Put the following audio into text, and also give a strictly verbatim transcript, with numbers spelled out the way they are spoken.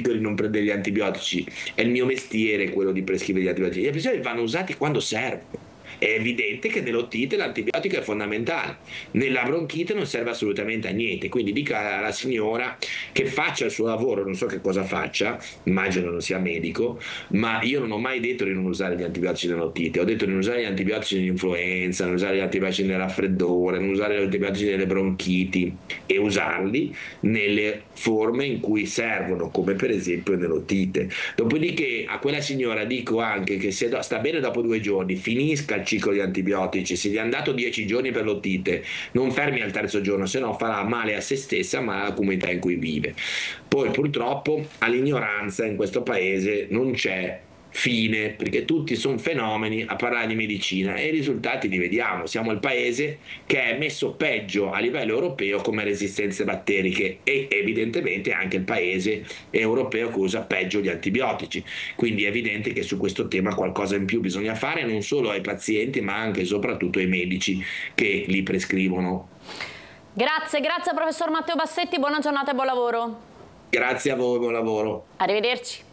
dico di non prendere gli antibiotici, è il mio mestiere quello di prescrivere gli antibiotici. Gli antibiotici vanno usati quando servono. È evidente che nell'otite l'antibiotico è fondamentale, nella bronchite non serve assolutamente a niente, quindi dica alla signora che faccia il suo lavoro, non so che cosa faccia, immagino non sia medico, ma io non ho mai detto di non usare gli antibiotici nell'otite, ho detto di non usare gli antibiotici nell'influenza, non usare gli antibiotici nel raffreddore, non usare gli antibiotici nelle bronchiti e usarli nelle forme in cui servono, come per esempio nell'otite. Dopodiché a quella signora dico anche che se sta bene dopo due giorni, finisca il ciclo di antibiotici, se gli hanno dato dieci giorni per l'otite, non fermi al terzo giorno, se no farà male a se stessa ma alla comunità in cui vive. Poi purtroppo all'ignoranza in questo paese non c'è fine, perché tutti sono fenomeni a parlare di medicina e i risultati li vediamo. Siamo il paese che è messo peggio a livello europeo come resistenze batteriche e evidentemente anche il paese europeo che usa peggio gli antibiotici, quindi è evidente che su questo tema qualcosa in più bisogna fare non solo ai pazienti ma anche e soprattutto ai medici che li prescrivono. Grazie, grazie professor Matteo Bassetti, buona giornata e buon lavoro. Grazie a voi, buon lavoro. Arrivederci.